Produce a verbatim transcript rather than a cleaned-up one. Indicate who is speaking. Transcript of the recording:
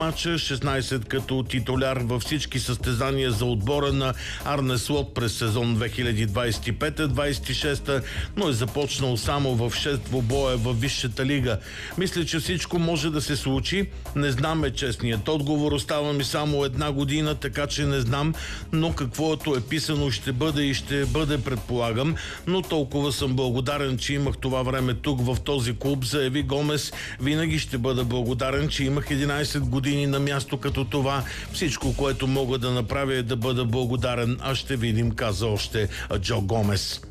Speaker 1: мача, шестнайсет като титуляр във всички състезания за отбора на Арне Слот през сезон две хиляди двайсет и пета двайсет и шеста, но е започнал само в шест двубоя във Висшата лига. Мисля, че всичко може да се случи. Не знам е честният отговор. Остава ми само една година, така че не знам, но каквото е писано ще бъде и ще бъде, предполагам. Но толкова съм благодарен, че имах това време тук в този клуб, заяви Гомес. Винаги ще бъда благодарен, че имах единайсет години на място като това. Всичко, което мога да направя, е да бъда благодарен. А ще видим, каза още Джо Гомес.